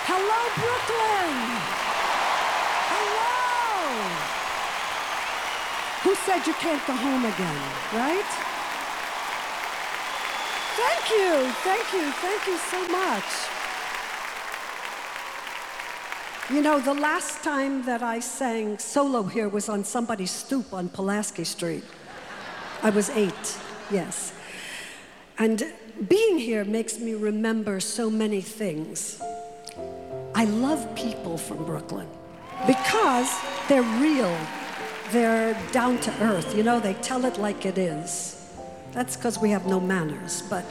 Hello, Brooklyn. Hello. Who said you can't go home again, right? Thank you, thank you, thank you so much. You know, the last time that I sang solo here was on somebody's stoop on Pulaski Street. I was 8, yes. And being here makes me remember so many things. I love people from Brooklyn because they're real. They're down to earth, you know, they tell it like it is. That's because we have no manners, but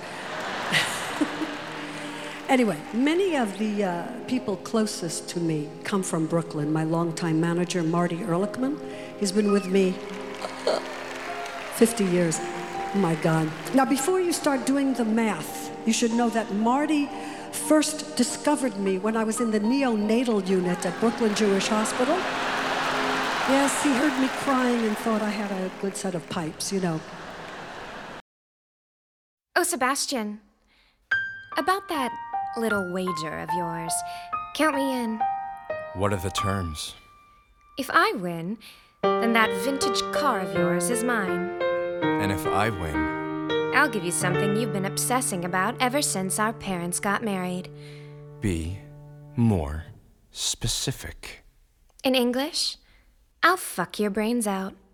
anyway, many of the people closest to me come from Brooklyn. My longtime manager, Marty Ehrlichman, he's been with me 50 years. Oh my God. Now, before you start doing the math, you should know that Marty first discovered me when I was in the neonatal unit at Brooklyn Jewish Hospital. Yes, he heard me crying and thought I had a good set of pipes, you know. Oh, Sebastian, about that little wager of yours, count me in. What are the terms? If I win, then that vintage car of yours is mine. And if I win? I'll give you something you've been obsessing about ever since our parents got married. Be more specific. In English, I'll fuck your brains out.